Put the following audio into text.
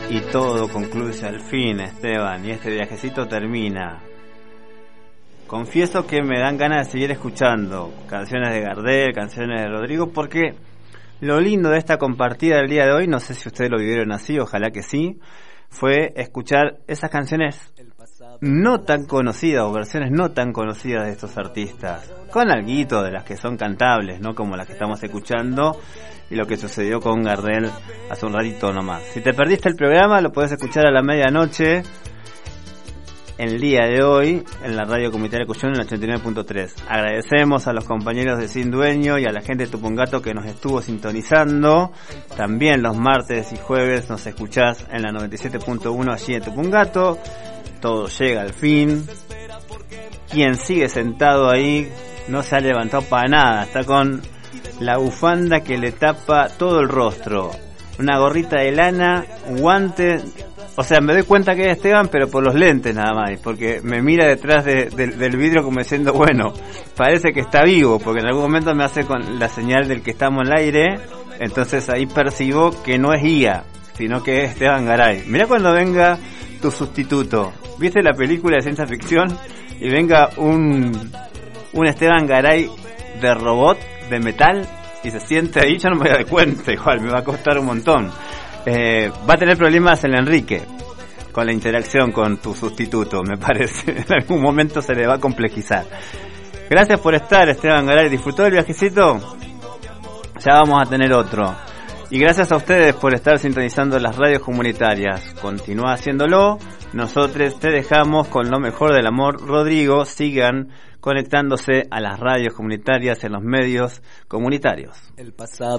Y todo concluye al fin, Esteban, y este viajecito termina. Confieso que me dan ganas de seguir escuchando canciones de Gardel, canciones de Rodrigo, porque lo lindo de esta compartida del día de hoy, no sé si ustedes lo vivieron así, ojalá que sí, fue escuchar esas canciones no tan conocidas o versiones no tan conocidas de estos artistas, con alguito de las que son cantables, no como las que estamos escuchando y lo que sucedió con Gardel hace un ratito nomás. Si te perdiste el programa, lo podés escuchar a la medianoche el día de hoy en la radio comunitaria Cuyón en el 89.3. Agradecemos a los compañeros de Sin Dueño y a la gente de Tupungato que nos estuvo sintonizando. También los martes y jueves nos escuchás en la 97.1 allí en Tupungato. Todo llega al fin. Quien sigue sentado ahí no se ha levantado para nada, está con la bufanda que le tapa todo el rostro, una gorrita de lana, un guante. O sea, me doy cuenta que es Esteban, pero por los lentes nada más, porque me mira detrás del vidrio como diciendo, bueno, parece que está vivo, porque en algún momento me hace con la señal del que estamos al aire, entonces ahí percibo que no es guía, sino que es Esteban Garay. Mirá cuando venga tu sustituto. ¿Viste la película de ciencia ficción? Y venga un Esteban Garay de robot, de metal, y se siente ahí, yo no me voy a dar cuenta, igual me va a costar un montón. Va a tener problemas el Enrique con la interacción con tu sustituto, me parece. En algún momento se le va a complejizar. Gracias por estar, Esteban Garay. ¿Disfrutó del viajecito? Ya vamos a tener otro. Y gracias a ustedes por estar sintonizando las radios comunitarias. Continúa haciéndolo. Nosotros te dejamos con lo mejor del amor. Rodrigo, sigan conectándose a las radios comunitarias en los medios comunitarios. El pasado.